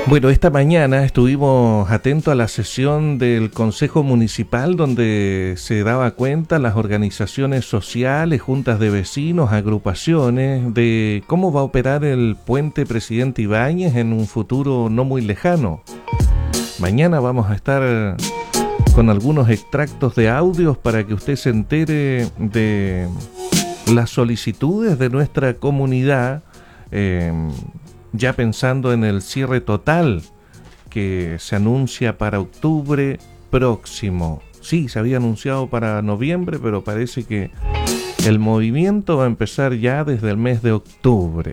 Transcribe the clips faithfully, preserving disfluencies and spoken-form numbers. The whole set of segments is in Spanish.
Bueno, esta mañana estuvimos atentos a la sesión del Consejo Municipal donde se daba cuenta las organizaciones sociales, juntas de vecinos, agrupaciones, de cómo va a operar el puente Presidente Ibáñez en un futuro no muy lejano. Mañana vamos a estar con algunos extractos de audios para que usted se entere de las solicitudes de nuestra comunidad, eh, ya pensando en el cierre total que se anuncia para octubre próximo. Sí, se había anunciado para noviembre, pero parece que el movimiento va a empezar ya desde el mes de octubre.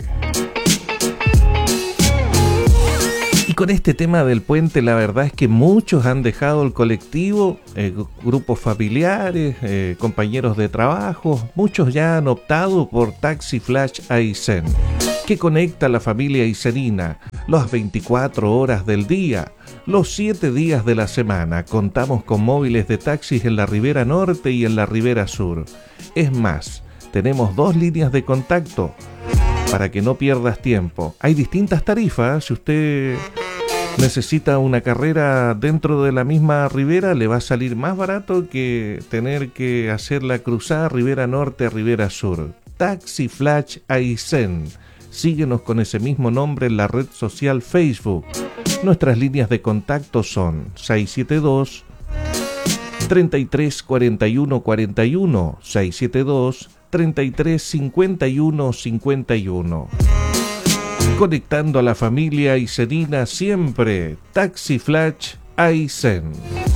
Y con este tema del puente, la verdad es que muchos han dejado el colectivo, eh, grupos familiares, eh, compañeros de trabajo, muchos ya han optado por Taxi Flash Aysén, que conecta a la familia aysenina las veinticuatro horas del día, los siete días de la semana. Contamos con móviles de taxis en la Ribera Norte y en la Ribera Sur. Es más, tenemos dos líneas de contacto para que no pierdas tiempo. Hay distintas tarifas. Si usted necesita una carrera dentro de la misma ribera, le va a salir más barato que tener que hacer la cruzada Ribera Norte a Ribera Sur. Taxi Flash Aysén. Síguenos con ese mismo nombre en la red social Facebook. Nuestras líneas de contacto son seis siete dos, treinta y tres cuarenta y uno cuarenta y uno, seis siete dos, treinta y tres cincuenta y uno cincuenta y uno. Conectando a la familia aysenina siempre. Taxi Flash Aysén.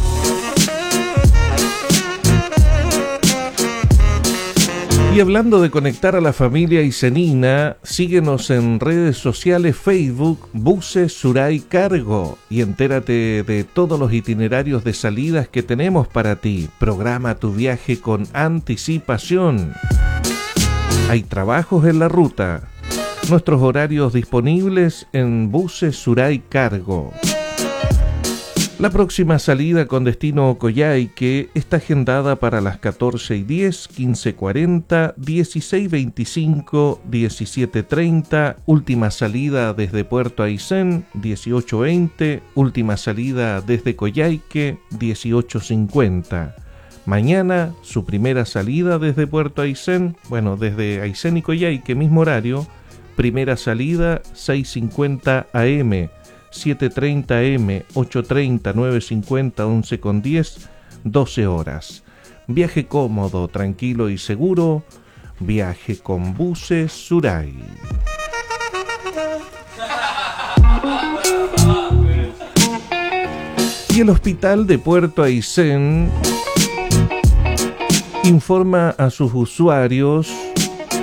Y hablando de conectar a la familia aysenina, síguenos en redes sociales Facebook, Buses Suray Cargo, y entérate de todos los itinerarios de salidas que tenemos para ti. Programa tu viaje con anticipación. Hay trabajos en la ruta. Nuestros horarios disponibles en Buses Suray Cargo. La próxima salida con destino Coyhaique está agendada para las catorce y diez, quince cuarenta, dieciséis veinticinco, diecisiete treinta, última salida desde Puerto Aysén, dieciocho veinte, última salida desde Coyhaique, dieciocho cincuenta. Mañana, su primera salida desde Puerto Aysén, bueno, desde Aysén y Coyhaique, mismo horario, primera salida seis cincuenta a eme, siete treinta a eme, ocho treinta, nueve cincuenta, once con diez, doce horas. Viaje cómodo, tranquilo y seguro. Viaje con Buses Suray. Y el Hospital de Puerto Aysén informa a sus usuarios